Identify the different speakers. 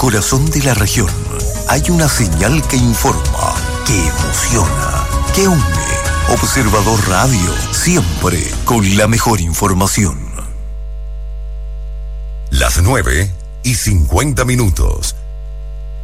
Speaker 1: corazón de la región hay una señal que informa, que emociona, que une. Observador Radio, siempre con la mejor información.
Speaker 2: Las 9:50.